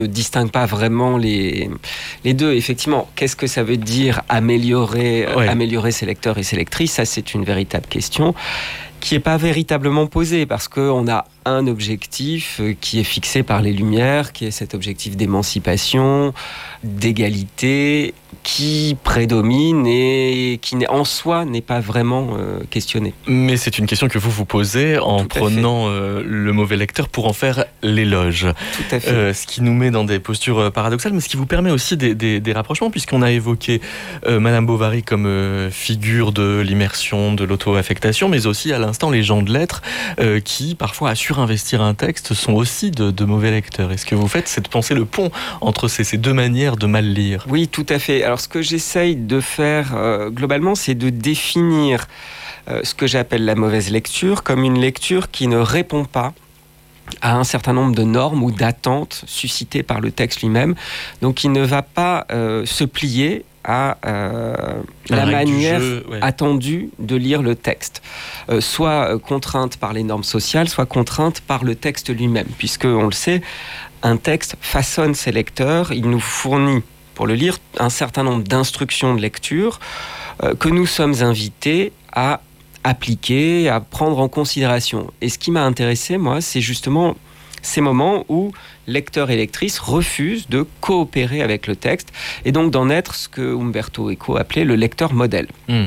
ne distingue pas vraiment les deux. Effectivement, qu'est-ce que ça veut dire améliorer ses lecteurs et ses lectrices? Ça, c'est une véritable question qui n'est pas véritablement posée, parce qu'on a un objectif qui est fixé par les Lumières, qui est cet objectif d'émancipation, d'égalité, qui prédomine et qui en soi n'est pas vraiment questionné. Mais c'est une question que vous vous posez en prenant le mauvais lecteur pour en faire l'éloge. Tout à fait. Ce qui nous met dans des postures paradoxales, mais ce qui vous permet aussi des rapprochements, puisqu'on a évoqué Madame Bovary comme figure de l'immersion, de l'auto-affectation, mais aussi à l'instant les gens de lettres qui parfois assurent investir un texte sont aussi de mauvais lecteurs. Et ce que vous faites, c'est de penser le pont entre ces deux manières de mal lire. Oui, tout à fait. Alors, ce que j'essaye de faire globalement, c'est de définir ce que j'appelle la mauvaise lecture comme une lecture qui ne répond pas à un certain nombre de normes ou d'attentes suscitées par le texte lui-même. Donc, il ne va pas se plier à la manière attendue de lire le texte, soit contrainte par les normes sociales, soit contrainte par le texte lui-même, puisque, on le sait, un texte façonne ses lecteurs, il nous fournit, pour le lire, un certain nombre d'instructions de lecture que nous sommes invités à appliquer, à prendre en considération. Et ce qui m'a intéressé, moi, c'est justement ces moments où lecteurs et lectrices refusent de coopérer avec le texte et donc d'en être ce que Umberto Eco appelait le lecteur modèle.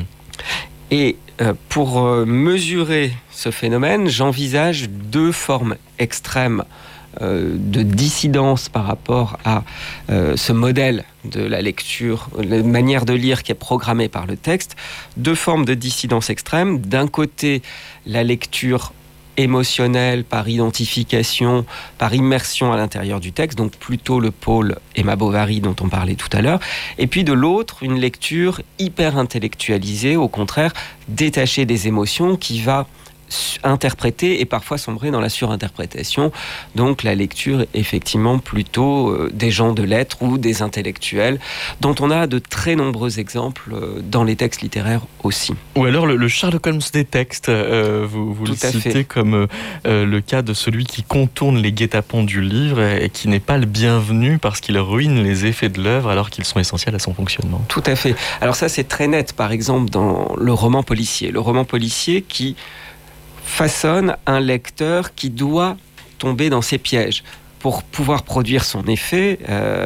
Et pour mesurer ce phénomène, j'envisage deux formes extrêmes de dissidence par rapport à ce modèle de la lecture, la manière de lire qui est programmée par le texte. Deux formes de dissidence extrême. D'un côté, la lecture émotionnelle, par identification, par immersion à l'intérieur du texte, donc plutôt le pôle Emma Bovary dont on parlait tout à l'heure, et puis de l'autre, une lecture hyper intellectualisée, au contraire, détachée des émotions, qui va interpréter et parfois sombrer dans la surinterprétation. Donc la lecture, effectivement, plutôt des gens de lettres ou des intellectuels, dont on a de très nombreux exemples dans les textes littéraires aussi. Ou alors le Sherlock Holmes des textes, vous le citez comme le cas de celui qui contourne les guet-apens du livre et qui n'est pas le bienvenu parce qu'il ruine les effets de l'œuvre alors qu'ils sont essentiels à son fonctionnement. Tout à fait. Alors ça, c'est très net, par exemple, dans le roman policier. Le roman policier qui façonne un lecteur qui doit tomber dans ses pièges. Pour pouvoir produire son effet,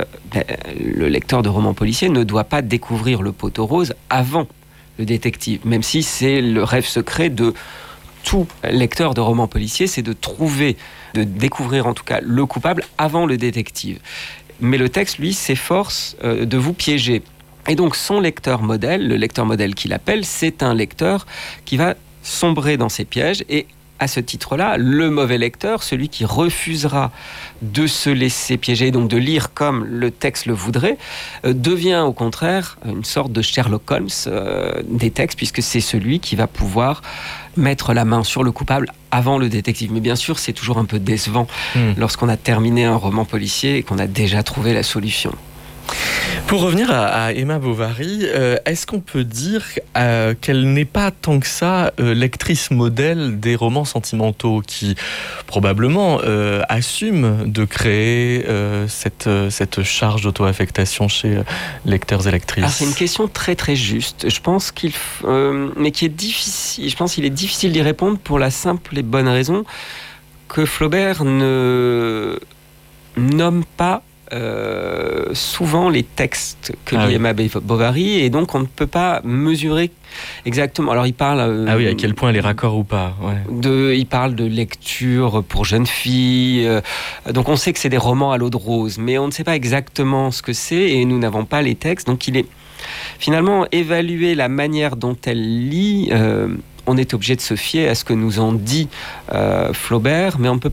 le lecteur de roman policier ne doit pas découvrir le poteau rose avant le détective, même si c'est le rêve secret de tout lecteur de roman policier, c'est de découvrir en tout cas le coupable avant le détective. Mais le texte, lui, s'efforce de vous piéger. Et donc son lecteur modèle, le lecteur modèle qu'il appelle, c'est un lecteur qui va sombrer dans ses pièges, et à ce titre-là, le mauvais lecteur, celui qui refusera de se laisser piéger, donc de lire comme le texte le voudrait, devient au contraire une sorte de Sherlock Holmes des textes, puisque c'est celui qui va pouvoir mettre la main sur le coupable avant le détective. Mais bien sûr, c'est toujours un peu décevant lorsqu'on a terminé un roman policier et qu'on a déjà trouvé la solution. Pour revenir à Emma Bovary, est-ce qu'on peut dire qu'elle n'est pas tant que ça lectrice modèle des romans sentimentaux qui probablement assume de créer cette charge d'auto-affectation chez lecteurs et lectrices? Alors, c'est une question très très juste. Je pense mais qui est difficile. Je pense qu'il est difficile d'y répondre pour la simple et bonne raison que Flaubert ne nomme pas souvent les textes que lit Emma Bovary, et donc on ne peut pas mesurer exactement. Alors il parle à quel point elle est raccord ou pas. Il parle de lecture pour jeunes filles, donc on sait que c'est des romans à l'eau de rose, mais on ne sait pas exactement ce que c'est et nous n'avons pas les textes, donc il est finalement évaluer la manière dont elle lit. On est obligé de se fier à ce que nous en dit Flaubert, mais on ne peut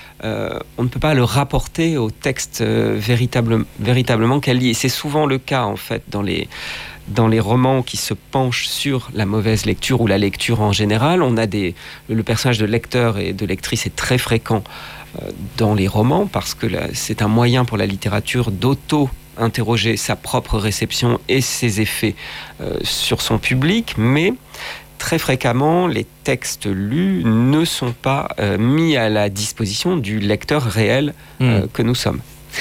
pas le rapporter au texte véritablement qu'elle lit. Et c'est souvent le cas, en fait, dans les romans qui se penchent sur la mauvaise lecture ou la lecture en général. Le personnage de lecteur et de lectrice est très fréquent dans les romans, parce que c'est un moyen pour la littérature d'auto-interroger sa propre réception et ses effets sur son public, mais très fréquemment, les textes lus ne sont pas mis à la disposition du lecteur réel que nous sommes.